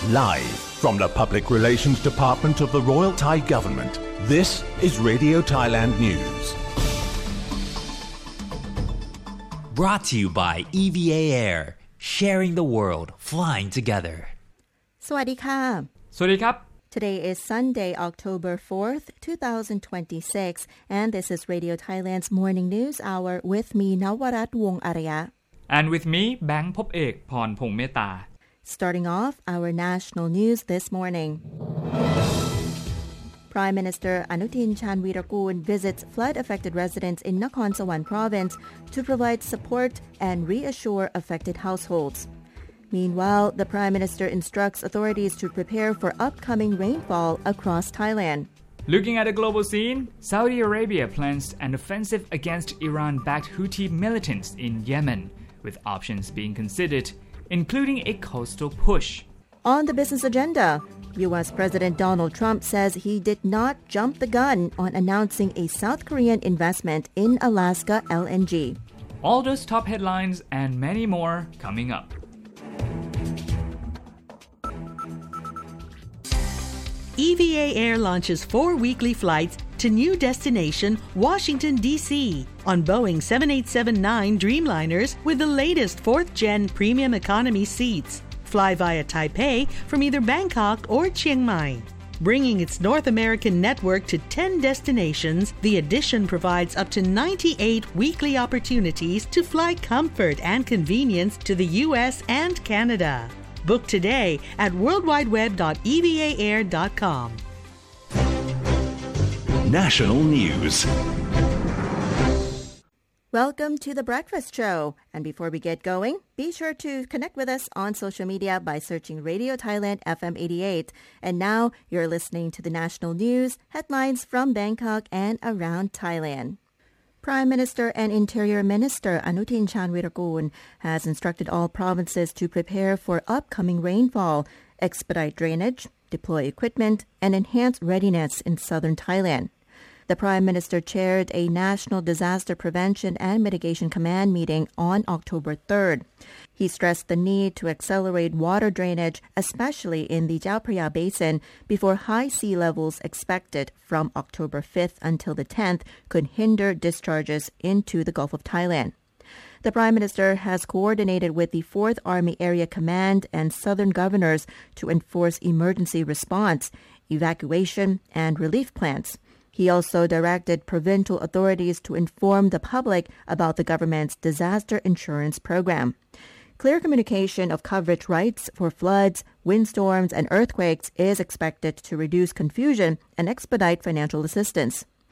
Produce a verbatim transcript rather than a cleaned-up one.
Live from the Public Relations Department of the Royal Thai Government, this is Radio Thailand News. Brought to you by อี วี เอ Air, sharing the world, flying together. สวัสดีค่ะสวัสดีครับ Today is Sunday, October fourth, twenty twenty-six, and this is Radio Thailand's Morning News Hour with me, Nawarat Wong Arya. And with me, Bang พบเอกพรพงษ์เมตตา Starting off our national news this morning. Prime Minister Anutin Charnvirakul visits flood-affected residents in Nakhon Sawan province to provide support and reassure affected households. Meanwhile, the Prime Minister instructs authorities to prepare for upcoming rainfall across Thailand. Looking at the global scene, Saudi Arabia plans an offensive against Iran-backed Houthi militants in Yemen, with options being considered, including a coastal push. On the business agenda, U S President Donald Trump says he did not jump the gun on announcing a South Korean investment in Alaska L N G. All those top headlines and many more coming up. E V A Air launches four weekly flights to new destination, Washington, D C on Boeing seven eighty-seven nine Dreamliners with the latest fourth-gen premium economy seats. Fly via Taipei from either Bangkok or Chiang Mai. Bringing its North American network to ten destinations, the addition provides up to ninety-eight weekly opportunities to fly comfort and convenience to the U S and Canada. Book today at world wide web dot e v a air dot com. National News. Welcome to The Breakfast Show. And before we get going, be sure to connect with us on social media by searching Radio Thailand F M eighty-eight. And now you're listening to the national news, headlines from Bangkok and around Thailand. Prime Minister and Interior Minister Anutin Charnvirakul has instructed all provinces to prepare for upcoming rainfall, expedite drainage, deploy equipment, and enhance readiness in southern Thailand. The Prime Minister chaired a National Disaster Prevention and Mitigation Command meeting on October third. He stressed the need to accelerate water drainage, especially in the Chao Phraya Basin, before high sea levels expected from October fifth until the tenth could hinder discharges into the Gulf of Thailand. The Prime Minister has coordinated with the fourth Army Area Command and Southern governors to enforce emergency response, evacuation, and relief plans. He also directed provincial authorities to inform the public about the government's disaster insurance program. Clear communication of coverage rights for floods, windstorms, and earthquakes is expected to reduce confusion and expedite financial assistance.